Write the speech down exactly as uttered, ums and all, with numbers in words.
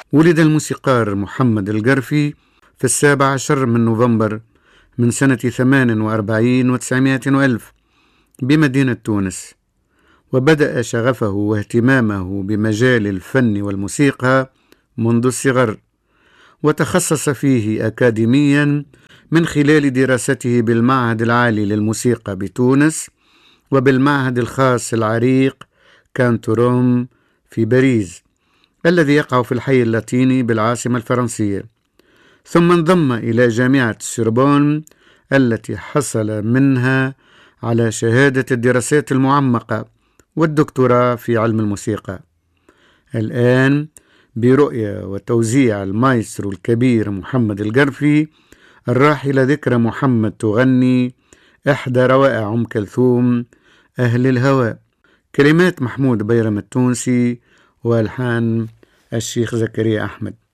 ولد الموسيقار محمد القرفي في السابع عشر من نوفمبر من سنة ثمان وأربعين وتسعمائة وألف بمدينة تونس، وبدأ شغفه واهتمامه بمجال الفن والموسيقى منذ الصغر، وتخصص فيه أكاديميا من خلال دراسته بالمعهد العالي للموسيقى بتونس وبالمعهد الخاص العريق كانتوروم في باريس الذي يقع في الحي اللاتيني بالعاصمة الفرنسية، ثم انضم إلى جامعة السوربون التي حصل منها على شهادة الدراسات المعمقة والدكتوراه في علم الموسيقى. الآن برؤية وتوزيع المايسترو الكبير محمد القرفي، الراحلة ذكرى محمد تغني إحدى روائع أم كلثوم أهل الهوى، كلمات محمود بيرم التونسي والحان الشيخ زكريا أحمد.